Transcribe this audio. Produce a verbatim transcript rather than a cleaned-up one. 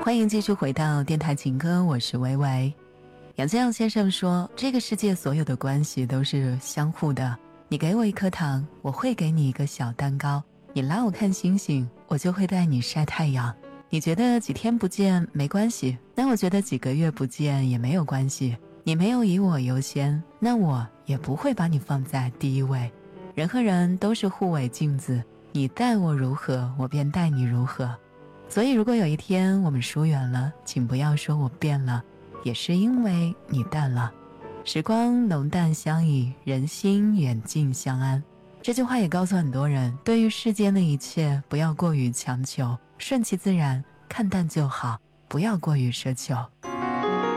欢迎继续回到电台情歌，我是维维。杨先生先生说，这个世界所有的关系都是相互的，你给我一颗糖，我会给你一个小蛋糕，你拉我看星星，我就会带你晒太阳。你觉得几天不见没关系，那我觉得几个月不见也没有关系。你没有以我优先，那我也不会把你放在第一位。人和人都是互为镜子，你待我如何，我便待你如何。所以如果有一天我们疏远了，请不要说我变了，也是因为你淡了。时光浓淡相宜，人心远近相安。这句话也告诉很多人，对于世间的一切不要过于强求，顺其自然，看淡就好，不要过于奢求。